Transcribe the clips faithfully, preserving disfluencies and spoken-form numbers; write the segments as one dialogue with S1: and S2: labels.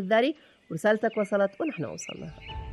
S1: الذاري، ورسالتك وصلت ونحن وصلنا.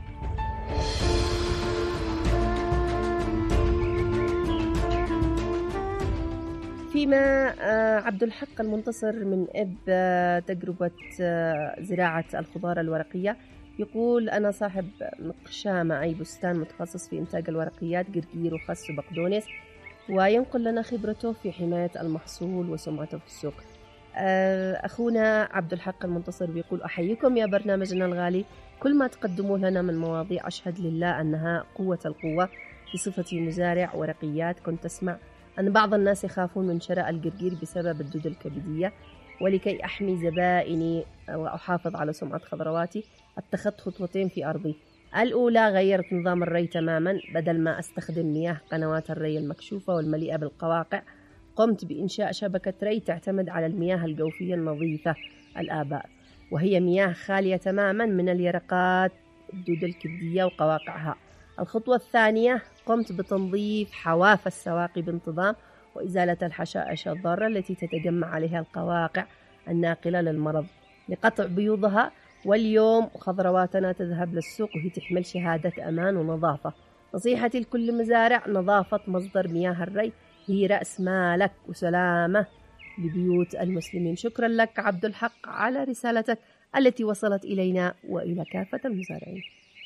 S1: فيما عبد الحق المنتصر من إب تجربة زراعة الخضار الورقية يقول: أنا صاحب نقشة معي بستان متخصص في إنتاج الورقيات، جرجير وخس وبقدونس، وينقل لنا خبرته في حماية المحصول وسمعته في السوق. أخونا عبد الحق المنتصر بيقول: أحييكم يا برنامجنا الغالي، كل ما تقدموا لنا من مواضيع أشهد لله أنها قوة القوة. في صفتي مزارع ورقيات كنت أسمع أن بعض الناس يخافون من شراء الجرجير بسبب الدود الكبدية، ولكي أحمي زبائني وأحافظ على سمعة خضرواتي اتخذت خطوتين في أرضي. الأولى غيرت نظام الري تماما، بدل ما أستخدم مياه قنوات الري المكشوفة والمليئة بالقواقع قمت بإنشاء شبكة ري تعتمد على المياه الجوفية النظيفة الآبار، وهي مياه خالية تماما من اليرقات الدود الكبدية وقواقعها. الخطوة الثانية قمت بتنظيف حواف السواقي بانتظام وإزالة الحشائش الضارة التي تتجمع عليها القواقع الناقلة للمرض لقطع بيوضها. واليوم خضرواتنا تذهب للسوق وهي تحمل شهادة أمان ونظافة. نصيحتي لكل مزارع: نظافة مصدر مياه الري هي رأس مالك وسلامة لبيوت المسلمين. شكرا لك عبد الحق على رسالتك التي وصلت إلينا وإلى كافة المزارعين.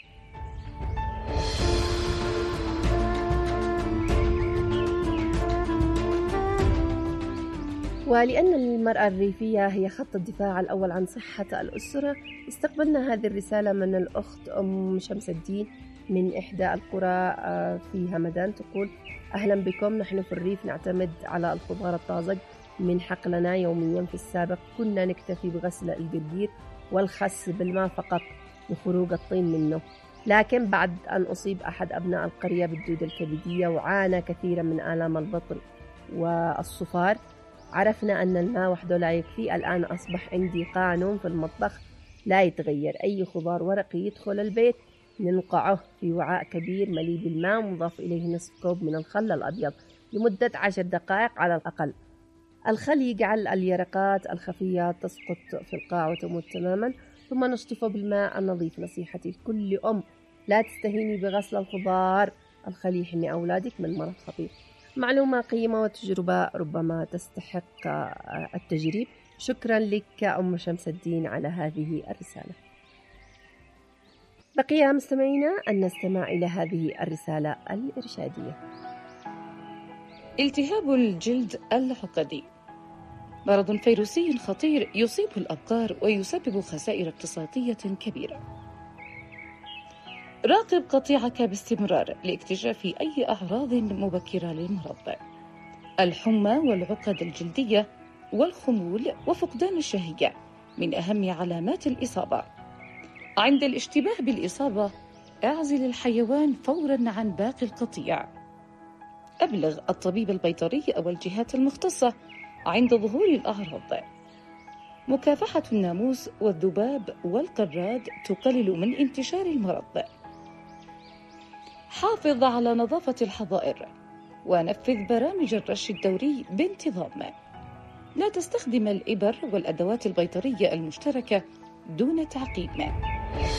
S1: ولأن المرأة الريفية هي خط الدفاع الأول عن صحة الأسرة، استقبلنا هذه الرسالة من الأخت أم شمس الدين من إحدى القرى في همدان. تقول: أهلا بكم، نحن في الريف نعتمد على الخضار الطازج من حقلنا يوميا. في السابق كنا نكتفي بغسل الجرجير والخس بالماء فقط لخروج الطين منه، لكن بعد أن أصيب أحد أبناء القرية بالدود الكبدية وعانى كثيرا من آلام البطن والصفار، عرفنا أن الماء وحده لا يكفي. الآن أصبح عندي قانون في المطبخ لا يتغير: أي خضار ورقي يدخل البيت ننقعه في وعاء كبير مليء بالماء ومضاف إليه نصف كوب من الخل الأبيض لمدة عشر دقائق على الأقل. الخل يجعل اليرقات الخفية تسقط في القاع وتموت تماما، ثم نشطفه بالماء النظيف. نصيحتي لكل أم: لا تستهيني بغسل الخضار، الخل يحمي أولادك من مرض خطير. معلومة قيمة وتجربة ربما تستحق التجريب. شكرا لك أم شمس الدين على هذه الرسالة. بقي مستمعينا أن نستمع إلى هذه الرسالة الإرشادية.
S2: التهاب الجلد العقدي مرض فيروسي خطير يصيب الأبقار ويسبب خسائر اقتصادية كبيرة. راقب قطيعك باستمرار لاكتشاف أي أعراض مبكرة للمرض. الحمى والعقد الجلدية والخمول وفقدان الشهية من أهم علامات الإصابة. عند الاشتباه بالإصابة اعزل الحيوان فوراً عن باقي القطيع. أبلغ الطبيب البيطري أو الجهات المختصة عند ظهور الأعراض. مكافحة الناموس والذباب والقراد تقلل من انتشار المرض. حافظ على نظافة الحظائر ونفذ برامج الرش الدوري بانتظام. لا تستخدم الإبر والأدوات البيطرية المشتركة دون تعقيم.